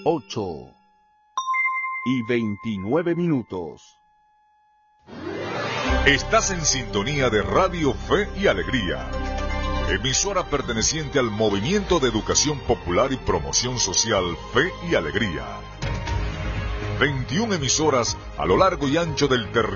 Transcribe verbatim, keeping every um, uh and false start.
ocho y veintinueve minutos. Estás en sintonía de Radio Fe y Alegría, emisora perteneciente al Movimiento de Educación Popular y Promoción Social Fe y Alegría. veintiuna emisoras a lo largo y ancho del territorio